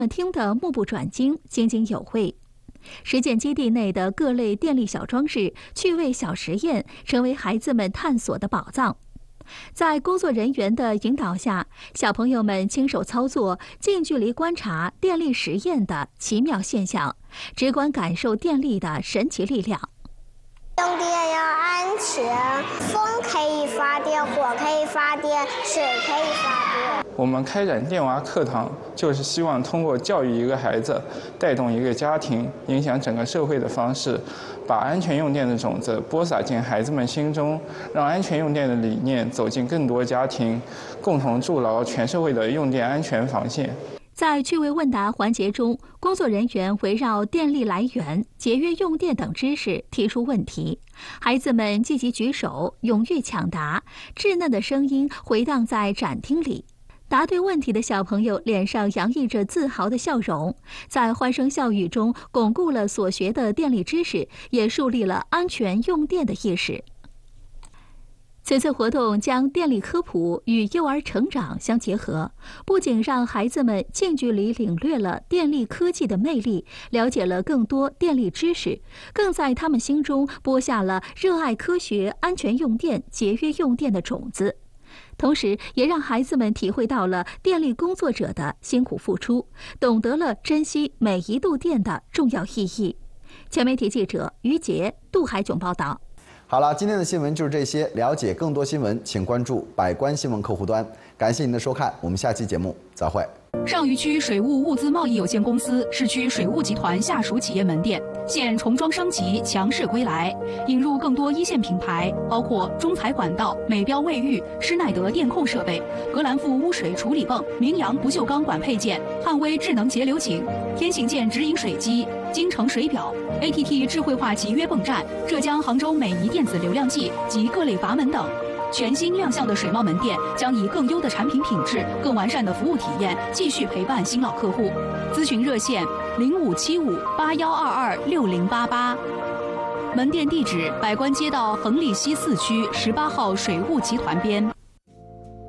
听得目不转睛，津津有味。实践基地内的各类电力小装置、趣味小实验，成为孩子们探索的宝藏。在工作人员的引导下，小朋友们亲手操作，近距离观察电力实验的奇妙现象，直观感受电力的神奇力量。 用电要安全，风可以发电，火可以发电，水可以发电。 我们开展电娃课堂，就是希望通过教育一个孩子，带动一个家庭，影响整个社会的方式，把安全用电的种子播撒进孩子们心中，让安全用电的理念走进更多家庭，共同筑牢全社会的用电安全防线。 在趣味问答环节中，工作人员围绕电力来源、节约用电等知识提出问题，孩子们积极举手，踊跃抢答，稚嫩的声音回荡在展厅里。答对问题的小朋友脸上洋溢着自豪的笑容，在欢声笑语中巩固了所学的电力知识，也树立了安全用电的意识。此次活动将电力科普与幼儿成长相结合，不仅让孩子们近距离领略了电力科技的魅力，了解了更多电力知识，更在他们心中播下了热爱科学、安全用电、节约用电的种子。同时，也让孩子们体会到了电力工作者的辛苦付出，懂得了珍惜每一度电的重要意义。全媒体记者于杰、杜海炯报道。 好了，今天的新闻就是这些。了解更多新闻，请关注百官新闻客户端。感谢您的收看，我们下期节目再会。 上虞区水务物资贸易有限公司市区水务集团下属企业门店现重装升级，强势归来，引入更多一线品牌，包括中材管道、美标卫浴、施耐德电控设备、格兰富污水处理泵、明阳不锈钢管配件、汉威智能节流井、天行健直饮水机、京城水表、ATT 智慧化集约泵站、浙江杭州美仪电子流量计及各类阀门等。全新亮相的水贸门店将以更优的产品品质、更完善的服务体验，继续陪伴新老客户。咨询热线057581226088。门店地址：百官街道恒利西4区18号水务集团边。